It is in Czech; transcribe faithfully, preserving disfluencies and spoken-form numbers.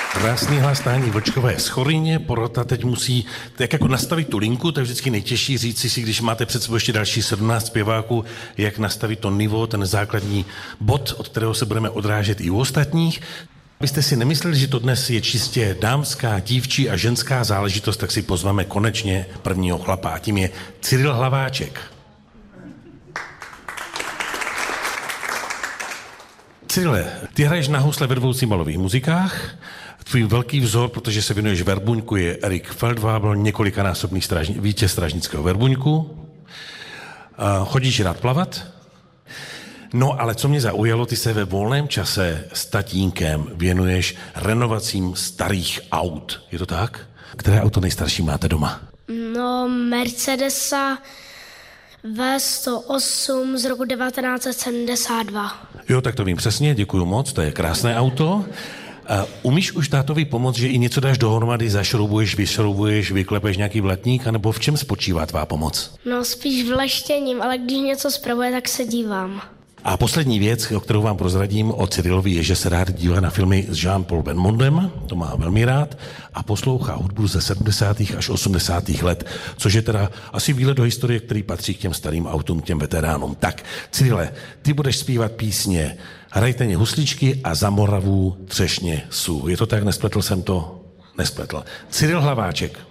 Krásný hlas Táni Vlčkové z Choryně. Porota teď musí tak jako nastavit tu linku, to je vždycky nejtěžší říct si, když máte před sebou ještě další sedmnáct zpěváků, jak nastavit to nivo, ten základní bod, od kterého se budeme odrážet i u ostatních. Abyste si nemysleli, že to dnes je čistě dámská, dívčí a ženská záležitost, tak si pozveme konečně prvního chlapa. A tím je Cyril Hlaváček. Cyrile, ty hraješ na housle ve dvou cymbálových muzikách. Tvůj velký vzor, protože se věnuješ verbuňku, je Erik Feldwebel, několikanásobný strážni, vítěz strážnického verbuňku. Chodíš rád plavat? No, ale co mě zaujalo, ty se ve volném čase s tatínkem věnuješ renovacím starých aut. Je to tak? Které auto nejstarší máte doma? No, Mercedesa V sto osm z roku devatenáct set sedmdesát dva. Jo, tak to vím přesně, děkuju moc, to je krásné auto. Uh, umíš už tátovi pomoct, že i něco dáš dohromady, zašroubuješ, vyšroubuješ, vyklepeš nějaký blatník, anebo v čem spočívá tvá pomoc? No, spíš v leštěním, ale když něco spravuje, tak se dívám. A poslední věc, o kterou vám prozradím o Cyrilovi, je, že se rád dívá na filmy s Jean-Paul Belmondem, to má velmi rád, a poslouchá hudbu ze sedmdesátých až osmdesátých let, což je teda asi výlet do historie, který patří k těm starým autům, k těm veteránům. Tak, Cyrile, ty budeš zpívat písně Hrajte mě husličky a Za Moravu třešně sú. Je to tak, nespletl jsem to? Nespletl. Cyril Hlaváček.